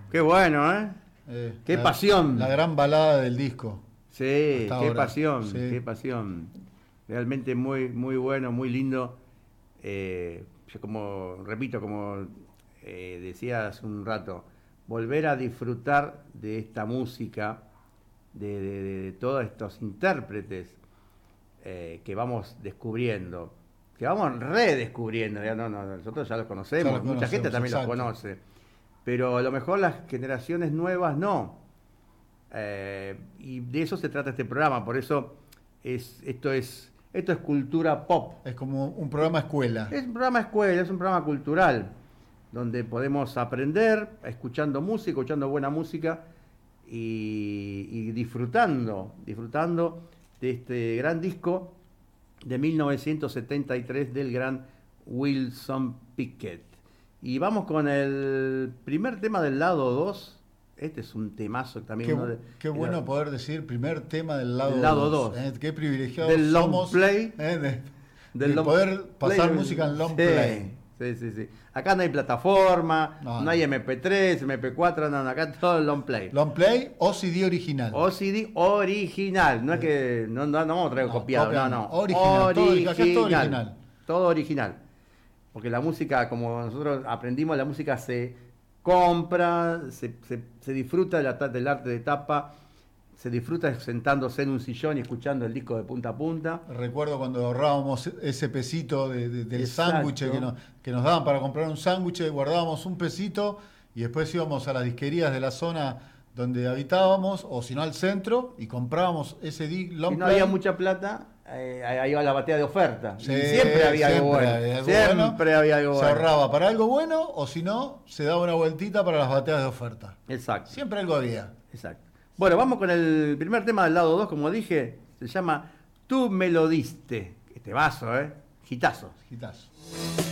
Qué bueno, ¿eh? Qué pasión. La gran balada del disco. Sí, qué ahora. pasión, Sí. qué pasión. Realmente muy, muy bueno, muy lindo. Yo repito, como decía hace un rato, volver a disfrutar de esta música, de todos estos intérpretes que vamos descubriendo, que vamos redescubriendo. Ya nosotros ya los conocemos, mucha gente también los conoce, pero a lo mejor las generaciones nuevas no. Y de eso se trata este programa, por eso esto es cultura pop. Es como un programa escuela. Es un programa escuela, es un programa cultural, donde podemos aprender escuchando música, escuchando buena música y disfrutando de este gran disco de 1973 del gran Wilson Pickett. Y vamos con el primer tema del lado 2. Este es un temazo también. Qué bueno poder decir primer tema del lado 2. Qué privilegiados del somos. Long play. De poder pasar música en long play. Sí. Acá no hay plataforma, no hay MP3, MP4, no, acá todo es long play. Long play o CD original. O CD original, no es que no vamos a traer copiado, no. Original. Todo original. Porque la música, como nosotros aprendimos, la música se compra, se disfruta del arte de tapa, se disfruta sentándose en un sillón y escuchando el disco de punta a punta. Recuerdo cuando ahorrábamos ese pesito del sándwich que nos daban para comprar un sándwich, guardábamos un pesito y después íbamos a las disquerías de la zona donde habitábamos, o si no al centro, y comprábamos ese long play. Si no había mucha plata, ahí iba la batea de oferta. Sí, y siempre había algo bueno. Siempre había algo bueno. Se ahorraba para algo bueno, o si no, se daba una vueltita para las bateas de oferta. Exacto. Siempre algo había. Exacto. Bueno, vamos con el primer tema del lado 2, como dije, se llama Tú me lo diste. Este vaso, hitazo. Hitazo.